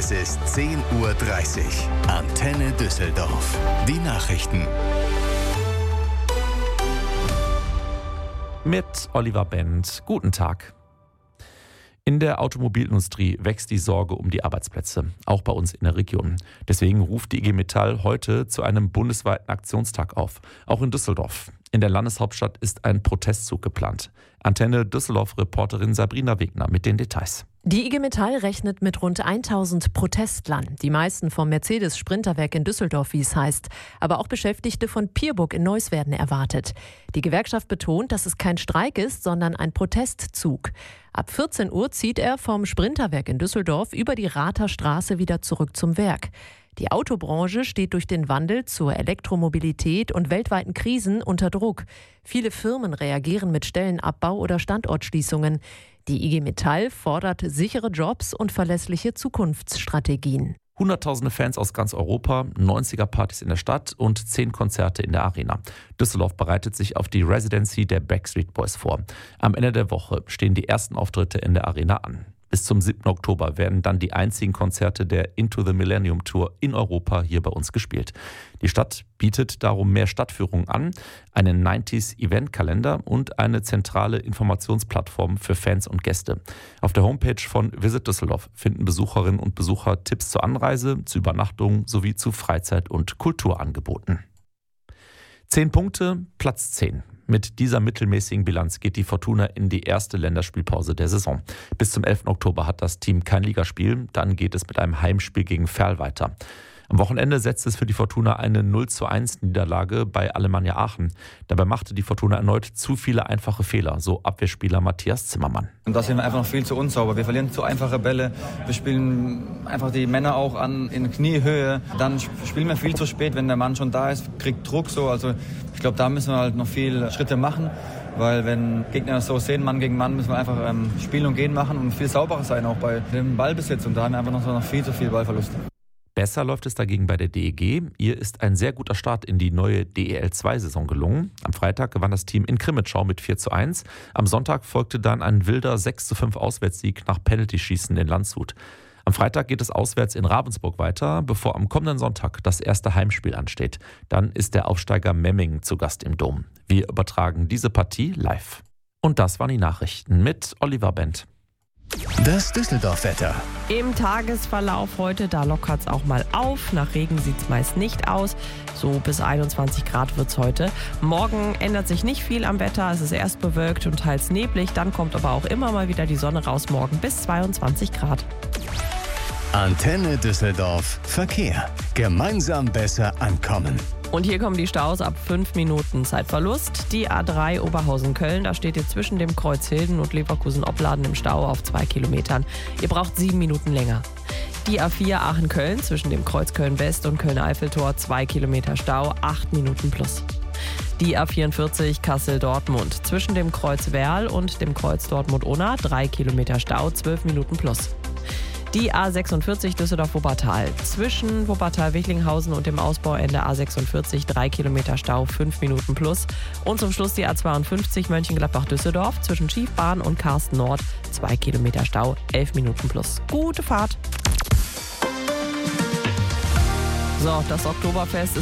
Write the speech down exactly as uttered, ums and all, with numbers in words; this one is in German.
Es ist zehn Uhr dreißig. Antenne Düsseldorf. Die Nachrichten. Mit Oliver Bent. Guten Tag. In der Automobilindustrie wächst die Sorge um die Arbeitsplätze, auch bei uns in der Region. Deswegen ruft die I G Metall heute zu einem bundesweiten Aktionstag auf, auch in Düsseldorf. In der Landeshauptstadt ist ein Protestzug geplant. Antenne Düsseldorf-Reporterin Sabrina Wegner mit den Details. Die I G Metall rechnet mit rund tausend Protestlern. Die meisten vom Mercedes-Sprinterwerk in Düsseldorf, wie es heißt. Aber auch Beschäftigte von Pierburg in Neuss werden erwartet. Die Gewerkschaft betont, dass es kein Streik ist, sondern ein Protestzug. Ab vierzehn Uhr zieht er vom Sprinterwerk in Düsseldorf über die Ratherstraße wieder zurück zum Werk. Die Autobranche steht durch den Wandel zur Elektromobilität und weltweiten Krisen unter Druck. Viele Firmen reagieren mit Stellenabbau oder Standortschließungen. Die I G Metall fordert sichere Jobs und verlässliche Zukunftsstrategien. Hunderttausende Fans aus ganz Europa, neunziger-Partys in der Stadt und zehn Konzerte in der Arena. Düsseldorf bereitet sich auf die Residency der Backstreet Boys vor. Am Ende der Woche stehen die ersten Auftritte in der Arena an. Bis zum siebten Oktober werden dann die einzigen Konzerte der Into the Millennium Tour in Europa hier bei uns gespielt. Die Stadt bietet darum mehr Stadtführungen an, einen neunziger-Event-Kalender und eine zentrale Informationsplattform für Fans und Gäste. Auf der Homepage von Visit Düsseldorf finden Besucherinnen und Besucher Tipps zur Anreise, zu Übernachtung sowie zu Freizeit- und Kulturangeboten. Zehn Punkte, Platz zehn. Mit dieser mittelmäßigen Bilanz geht die Fortuna in die erste Länderspielpause der Saison. Bis zum elften Oktober hat das Team kein Ligaspiel, dann geht es mit einem Heimspiel gegen Verl weiter. Am Wochenende setzt es für die Fortuna eine null zu eins Niederlage bei Alemannia Aachen. Dabei machte die Fortuna erneut zu viele einfache Fehler, so Abwehrspieler Matthias Zimmermann. Und da sind wir einfach noch viel zu unsauber. Wir verlieren zu einfache Bälle. Wir spielen einfach die Männer auch an in Kniehöhe. Dann spielen wir viel zu spät, wenn der Mann schon da ist, kriegt Druck so. Also ich glaube, da müssen wir halt noch viele Schritte machen. Weil wenn Gegner das so sehen, Mann gegen Mann, müssen wir einfach ähm, spielen und gehen machen und viel sauberer sein auch bei dem Ballbesitz. Und da haben wir einfach noch, so noch viel zu viel Ballverluste. Besser läuft es dagegen bei der D E G. Ihr ist ein sehr guter Start in die neue D E L zwei Saison gelungen. Am Freitag gewann das Team in Krimitschau mit vier zu eins. Am Sonntag folgte dann ein wilder sechs zu fünf Auswärtssieg nach Penaltyschießen in Landshut. Am Freitag geht es auswärts in Ravensburg weiter, bevor am kommenden Sonntag das erste Heimspiel ansteht. Dann ist der Aufsteiger Memmingen zu Gast im Dom. Wir übertragen diese Partie live. Und das waren die Nachrichten mit Oliver Bent. Das Düsseldorf-Wetter. Im Tagesverlauf heute, da lockert es auch mal auf. Nach Regen sieht es meist nicht aus. So bis einundzwanzig Grad wird es heute. Morgen ändert sich nicht viel am Wetter. Es ist erst bewölkt und teils neblig. Dann kommt aber auch immer mal wieder die Sonne raus. Morgen bis zweiundzwanzig Grad. Antenne Düsseldorf. Verkehr. Gemeinsam besser ankommen. Und hier kommen die Staus ab fünf Minuten Zeitverlust. Die A drei Oberhausen-Köln, da steht ihr zwischen dem Kreuz Hilden und Leverkusen-Opladen im Stau auf zwei Kilometern. Ihr braucht sieben Minuten länger. Die A vier Aachen-Köln zwischen dem Kreuz Köln-West und Köln-Eiffeltor, zwei Kilometer Stau, acht Minuten plus. Die A vierundvierzig Kassel-Dortmund zwischen dem Kreuz Werl und dem Kreuz Dortmund-Unna, drei Kilometer Stau, zwölf Minuten plus. Die A sechsundvierzig Düsseldorf-Wuppertal zwischen Wuppertal-Wichlinghausen und dem Ausbauende A sechsundvierzig, drei Kilometer Stau, fünf Minuten plus. Und zum Schluss die A zweiundfünfzig Mönchengladbach-Düsseldorf zwischen Schiefbahn und Karsten Nord, zwei Kilometer Stau, elf Minuten plus. Gute Fahrt! So, das Oktoberfest ist